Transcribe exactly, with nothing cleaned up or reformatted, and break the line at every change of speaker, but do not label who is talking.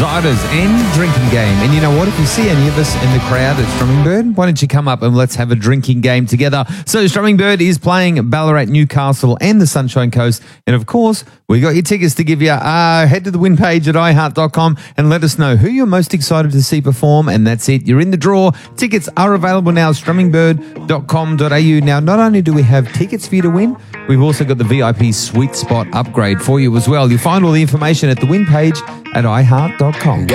Ziders and drinking game. And you know what? If you see any of us in the crowd at Strumming Bird, why don't you come up and let's have a drinking game together? So Strumming Bird is playing Ballarat, Newcastle and the Sunshine Coast. And of course, we got your tickets to give you. Uh, head to the win page at i heart dot com and let us know who you're most excited to see perform. And that's it. You're in the draw. Tickets are available now, strumming bird dot com dot a u. Now, not only do we have tickets for you to win, we've also got the V I P Sweet Spot upgrade for you as well. You'll find all the information at the win page at i heart dot com.